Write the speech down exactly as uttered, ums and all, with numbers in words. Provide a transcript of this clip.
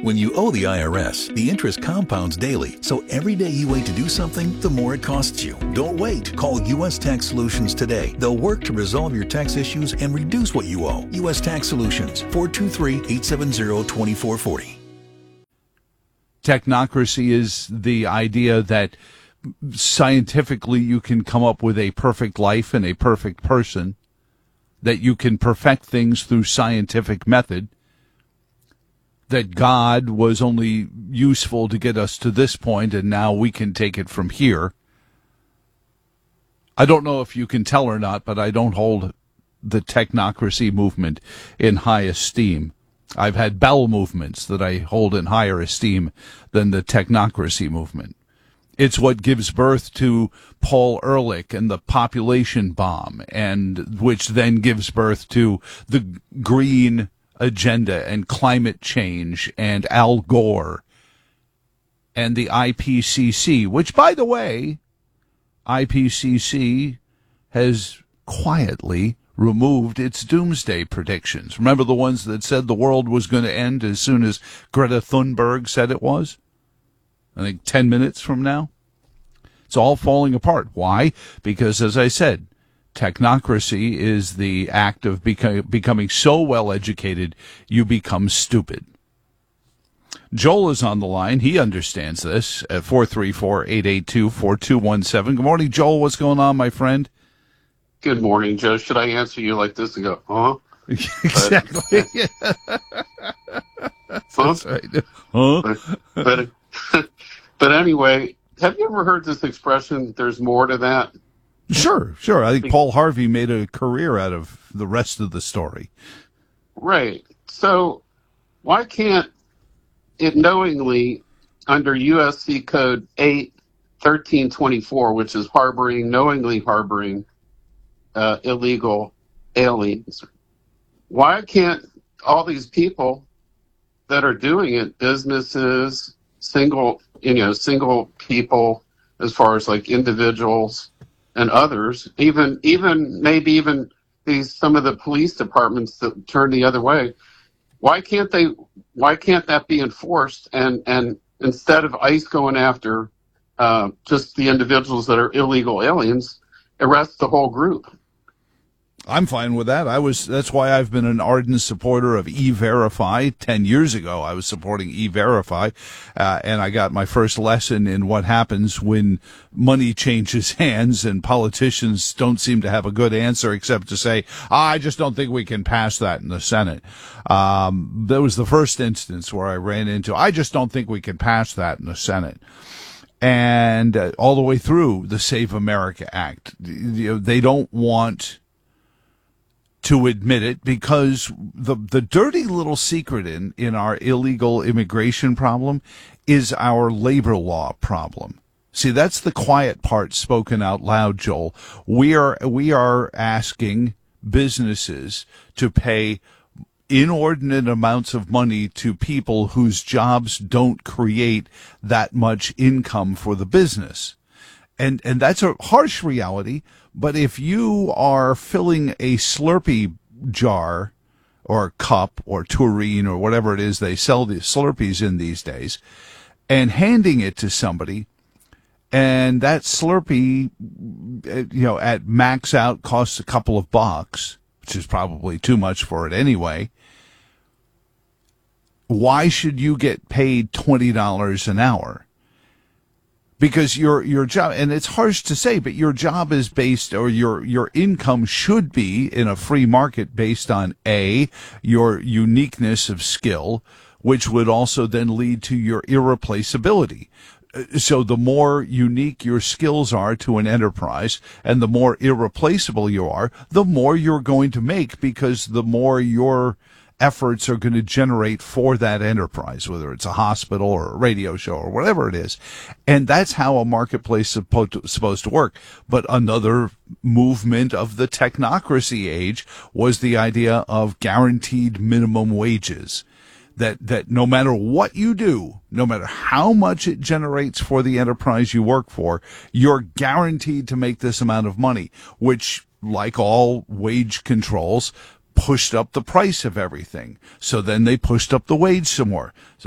When you owe the I R S, the interest compounds daily, so every day you wait to do something, the more it costs you. Don't wait. Call U S Tax Solutions today. They'll work to resolve your tax issues and reduce what you owe. U S Tax Solutions, four two three, eight seven zero, two four four zero. Technocracy is the idea that scientifically you can come up with a perfect life and a perfect person, that you can perfect things through scientific method, that God was only useful to get us to this point, and now we can take it from here. I don't know if you can tell or not, but I don't hold the technocracy movement in high esteem. I've had bowel movements that I hold in higher esteem than the technocracy movement. It's what gives birth to Paul Ehrlich and the population bomb, and which then gives birth to the green agenda and climate change and Al Gore and the I P C C, which, by the way, I P C C has quietly removed its doomsday predictions. Remember the ones that said the world was going to end as soon as Greta Thunberg said it was? I think ten minutes from now. It's all falling apart. Why? Because, as I said, technocracy is the act of beco- becoming so well educated you become stupid. Joel is on the line. He understands this at four three four, eight eight two, four two one seven. Good morning, Joel. What's going on, my friend? Good morning, Joe. Should I answer you like this and go, huh? Exactly. Huh? That's right. Huh? But, but, but anyway, have you ever heard this expression, there's more to that? Sure, sure. I think Paul Harvey made a career out of the rest of the story. Right. So why can't it knowingly, under U S C Code eight thirteen twenty-four, which is harboring, knowingly harboring uh, illegal aliens, why can't all these people that are doing it, businesses, single, you know, single people, as far as like individuals and others, even, even maybe even these, some of the police departments that turn the other way, why can't they, why can't that be enforced? And, and instead of ICE going after uh, just the individuals that are illegal aliens, arrest the whole group? I'm fine with that. I was, that's why I've been an ardent supporter of E-Verify. Ten years ago, I was supporting E-Verify, uh, and I got my first lesson in what happens when money changes hands and politicians don't seem to have a good answer except to say, I just don't think we can pass that in the Senate. Um, that was the first instance where I ran into, I just don't think we can pass that in the Senate. And uh, all the way through the Save America Act, you know, they don't want to admit it, because the the dirty little secret in, in our illegal immigration problem is our labor law problem. See, that's the quiet part spoken out loud, Joel. We are we are asking businesses to pay inordinate amounts of money to people whose jobs don't create that much income for the business. And and that's a harsh reality, but if you are filling a Slurpee jar or cup or tureen or whatever it is they sell the Slurpees in these days, and handing it to somebody, and that Slurpee, you know, at max out costs a couple of bucks, which is probably too much for it anyway, why should you get paid twenty dollars an hour? Because your your job, and it's harsh to say, but your job is based, or your your income should be in a free market based on A, your uniqueness of skill, which would also then lead to your irreplaceability. So the more unique your skills are to an enterprise, and the more irreplaceable you are, the more you're going to make, because the more your efforts are going to generate for that enterprise, whether it's a hospital or a radio show or whatever it is. And that's how a marketplace is supposed to work. But another movement of the technocracy age was the idea of guaranteed minimum wages. That, that no matter what you do, no matter how much it generates for the enterprise you work for, you're guaranteed to make this amount of money, which, like all wage controls, pushed up the price of everything. So then they pushed up the wage some more. So